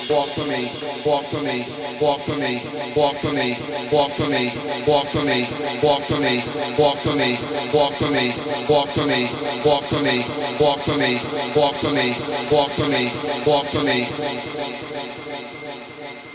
walk for me, walk for me, walk for me, walk for me, walk for me, walk for me, walk for me, walk for me, walk for me, walk for me, walk for me, walk for me, walk for me, walk for me, walk for me.